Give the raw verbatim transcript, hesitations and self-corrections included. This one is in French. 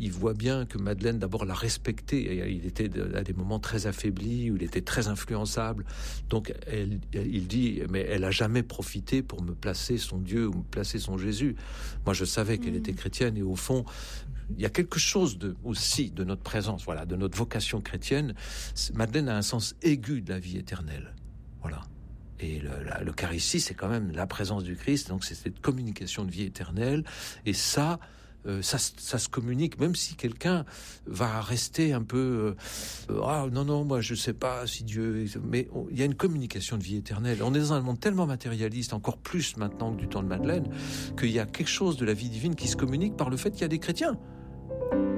il voit bien que Madeleine, d'abord, l'a respecté. Il était à des moments très affaibli, où il était très influençable. Donc, elle, il dit, mais elle a jamais profité pour me placer son Dieu ou me placer son Jésus. Moi, je savais qu'elle était chrétienne, et au fond, il y a quelque chose de, aussi de notre présence, voilà, de notre vocation chrétienne. Madeleine a un sens aigu de la vie éternelle. Voilà. Et le, la, l'Eucharistie, c'est quand même la présence du Christ, donc c'est cette communication de vie éternelle. Et ça, euh, ça, ça se communique, même si quelqu'un va rester un peu, euh, ah non non, moi je sais pas si Dieu, mais on, il y a une communication de vie éternelle. On est dans un monde tellement matérialiste, encore plus maintenant que du temps de Madeleine, qu'il y a quelque chose de la vie divine qui se communique par le fait qu'il y a des chrétiens.